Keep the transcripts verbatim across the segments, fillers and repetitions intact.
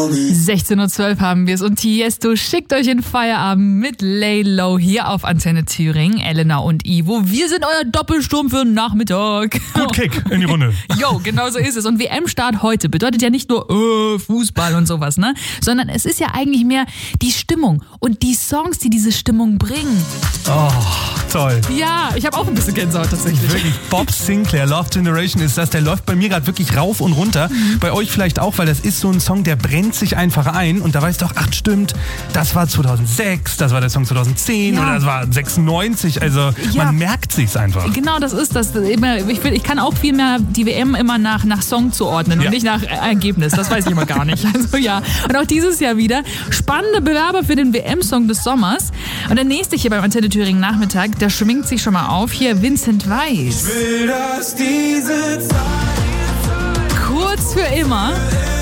sechzehn Uhr zwölf haben wir es und Tiesto schickt euch in Feierabend mit Lay Low hier auf Antenne Thüringen. Elena und Ivo, wir sind euer Doppelsturm für den Nachmittag. Gut Kick in die Runde. Jo, genau so ist es. Und W M-Start heute bedeutet ja nicht nur äh, Fußball und sowas, ne? Sondern es ist ja eigentlich mehr die Stimmung und die Songs, die diese Stimmung bringen. Oh, toll. Ja, ich habe auch ein bisschen Gänsehaut tatsächlich. Wirklich, Bob Sinclair, Love Generation ist das, der läuft bei mir gerade wirklich rauf und runter. Mhm. Bei euch vielleicht auch, weil das ist so ein Song, der brennt sich einfach ein und da weißt du auch, ach stimmt, das war zweitausendsechs, das war der Song zweitausendzehn ja. oder das war sechsundneunzig, also ja. man merkt sich's einfach. Genau, das ist das. Ich, will, ich kann auch viel mehr die W M immer nach, nach Song zuordnen und ja. nicht nach Ergebnis, das weiß ich immer gar nicht. Also ja, und auch dieses Jahr wieder spannende Bewerber für den W M-Song des Sommers. Und der nächste hier beim Antenne Thüringen Nachmittag, der schwingt sich schon mal auf, hier Vincent Weiss. Ich will, dass diese Zeit kurz für immer.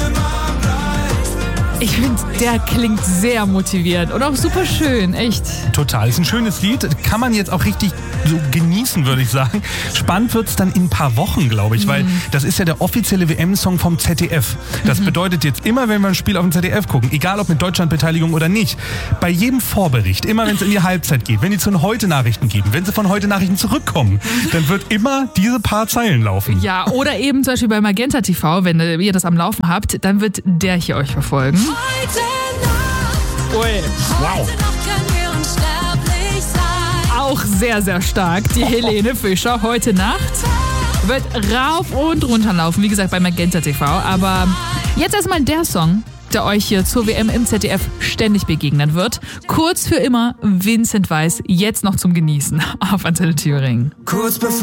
Ich finde, der klingt sehr motivierend und auch super schön, echt. Total, ist ein schönes Lied, kann man jetzt auch richtig so genießen, würde ich sagen. Spannend wird's dann in ein paar Wochen, glaube ich, mhm. weil das ist ja der offizielle W M-Song vom Z D F. Das mhm. bedeutet jetzt immer, wenn wir ein Spiel auf dem Z D F gucken, egal ob mit Deutschlandbeteiligung oder nicht, bei jedem Vorbericht, immer wenn es in die Halbzeit geht, wenn die zu den Heute-Nachrichten geben, wenn sie von Heute-Nachrichten zurückkommen, dann wird immer diese paar Zeilen laufen. Ja, oder eben zum Beispiel bei Magenta T V, wenn ihr das am Laufen habt, dann wird der hier euch verfolgen. heute Nacht. Ui. Wow. Heute Nacht können wir unsterblich sein. Auch sehr, sehr stark. Die Helene Fischer heute Nacht wird rauf und runter laufen. Wie gesagt, bei Magenta T V. Aber jetzt erstmal der Song, der euch hier zur W M im Z D F ständig begegnen wird. Kurz für immer Vincent Weiss, jetzt noch zum Genießen auf Antenne Thüringen. Kurz bevor